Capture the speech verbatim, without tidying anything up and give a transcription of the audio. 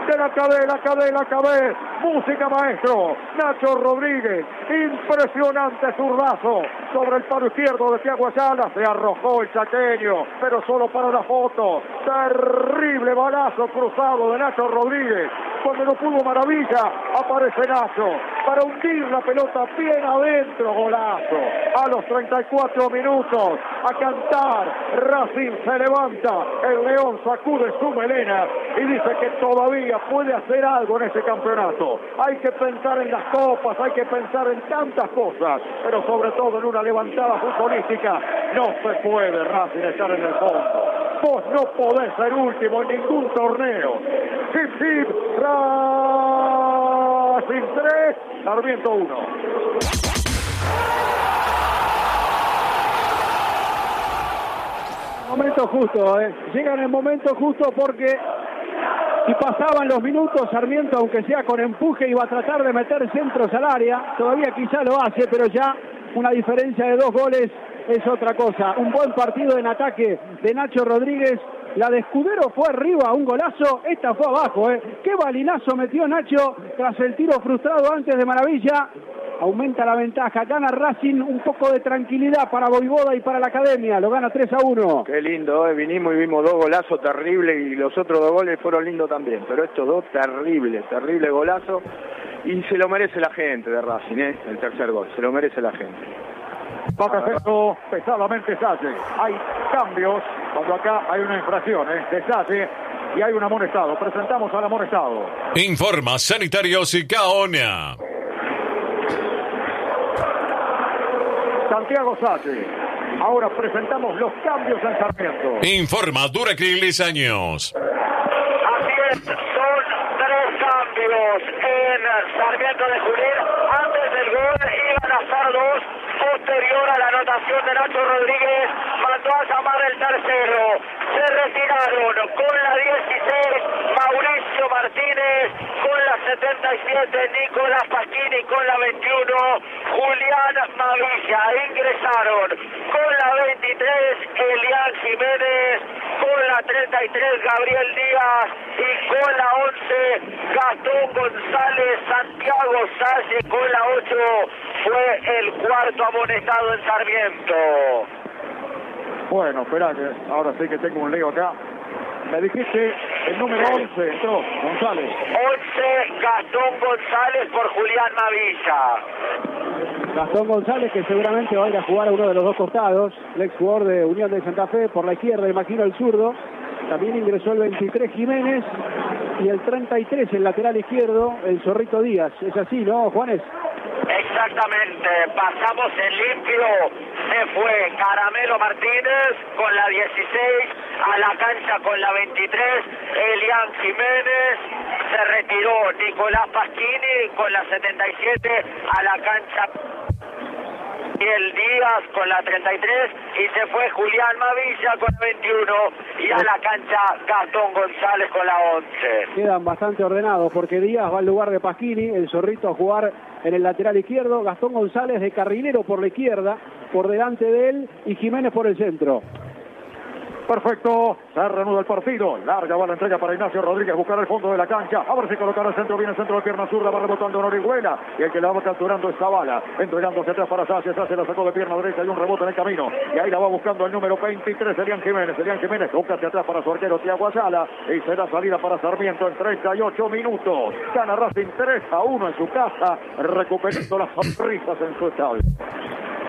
de la cadena, cadena, cadena, música maestro, Nacho Rodríguez, impresionante zurdazo sobre el palo izquierdo de Thiago Ayala, se arrojó el chaqueño, pero solo para la foto, terrible balazo cruzado de Nacho Rodríguez, cuando no pudo Maravilla, aparece Nacho, para hundir la pelota bien adentro, golazo, a los treinta y cuatro minutos, a cantar, Racing se levanta, el León sacude su melena y dice que todavía puede hacer algo en este campeonato, hay que pensar en las copas, hay que pensar en tantas cosas, pero sobre todo en una levantada futbolística, no se puede Racing estar en el fondo. Vos no podés ser último en ningún torneo. Hip hip, Racing tres, Sarmiento uno. Momento justo, eh. llega en el momento justo porque si pasaban los minutos, Sarmiento, aunque sea con empuje, iba a tratar de meter centros al área, todavía quizá lo hace, pero ya una diferencia de dos goles es otra cosa. Un buen partido en ataque de Nacho Rodríguez. La de Escudero fue arriba, un golazo. Esta fue abajo, ¿eh? Qué balinazo metió Nacho tras el tiro frustrado antes de Maravilla. Aumenta la ventaja, gana Racing, un poco de tranquilidad para Voivoda y para la Academia. Lo gana tres a uno. Qué lindo, ¿eh? Vinimos y vimos dos golazos terribles y los otros dos goles fueron lindos también. Pero estos dos terribles, terrible golazo. Y se lo merece la gente de Racing, ¿eh? El tercer gol, se lo merece la gente. Va perfecto, pesadamente Salle. Hay cambios cuando acá hay una infracción, ¿eh? De Salle y hay un amonestado. Presentamos al amonestado. Informa Sanitarios y Caonia. Santiago Salle. Ahora presentamos los cambios en Sarmiento. Informa Duracrilis Años. Así es, son tres cambios en Sarmiento de Junín. Antes del gol iban a estar dos. Posterior a la anotación de Nacho Rodríguez, mandó a llamar el tercero. Se retiraron con la dieciséis Mauricio Martínez, con la setenta y siete Nicolás Pasquini, con la veintiuno Julián Mavilla. Ingresaron con la veintitrés Elian Jiménez, con la treinta y tres Gabriel Díaz y con la once Gastón González. Santiago Salle con la ocho fue el cuarto amonestado en Sarmiento. Bueno, espera que ahora sí que tengo un lío acá. Me dijiste el número once, entró González. once Gastón González por Julián Mavilla. Gastón González, que seguramente va a ir a jugar a uno de los dos costados, el ex jugador de Unión de Santa Fe, por la izquierda, imagino el zurdo. También ingresó el veintitrés Jiménez y el treinta y tres el lateral izquierdo, el Zorrito Díaz. Es así, ¿no, Juanes? Exactamente, pasamos en limpio. Se fue Caramelo Martínez con la dieciséis, a la cancha con la veintitrés Elian Jiménez, se retiró Nicolás Pasquini con la setenta y siete, a la cancha y el Díaz con la treinta y tres y se fue Julián Mavilla con la veintiuno y a la cancha Gastón González con la once. Quedan bastante ordenados porque Díaz va al lugar de Pasquini, el Zorrito a jugar en el lateral izquierdo, Gastón González de carrilero por la izquierda, por delante de él y Jiménez por el centro. Perfecto, se reanuda el partido. Larga va la entrega para Ignacio Rodríguez, buscar el fondo de la cancha. A ver si colocar el centro, viene el centro de pierna zurda, va rebotando en Orihuela. Y el que la va capturando es Zavala, entregándose atrás para Sánchez. Sánchez la sacó de pierna derecha y un rebote en el camino. Y ahí la va buscando el número veintitrés, Elian Jiménez. Elian Jiménez, busca hacia atrás para su arquero Thiago Ayala. Y será salida para Sarmiento en treinta y ocho minutos. Gana Racing tres a uno en su casa, recuperando las sonrisas en su estadio.